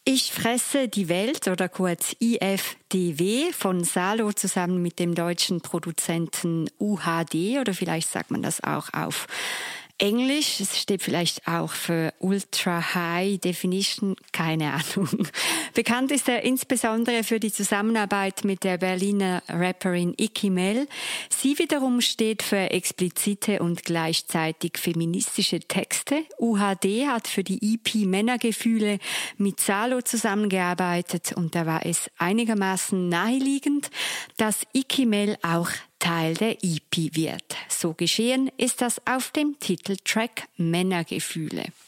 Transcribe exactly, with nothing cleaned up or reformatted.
Ich fresse die Welt oder kurz I F D W von Salo zusammen mit dem deutschen Produzenten U H D oder vielleicht sagt man das auch auf Englisch. Es steht vielleicht auch für Ultra High Definition, keine Ahnung. Bekannt ist er insbesondere für die Zusammenarbeit mit der Berliner Rapperin Icky Mel. Sie wiederum steht für explizite und gleichzeitig feministische Texte. U H D hat für die E P Männergefühle mit Salo zusammengearbeitet und da war es einigermaßen naheliegend, dass Icky Mel auch Teil der E P wird. So geschehen ist das auf dem Titeltrack Männergefühle.